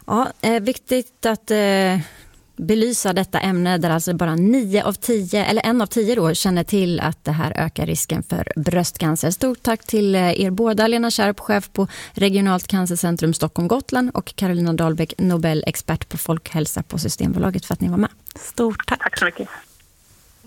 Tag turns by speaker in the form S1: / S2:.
S1: Ja, viktigt att belysa detta ämne där alltså bara 1 av 10 då känner till att det här ökar risken för bröstcancer. Stort tack till er båda, Lena Kärp, chef på Regionalt cancercentrum Stockholm-Gotland, och Carolina Dahlbäck, Nobelexpert på folkhälsa på Systembolaget, för att ni var med.
S2: Stort tack.
S3: Tack så mycket.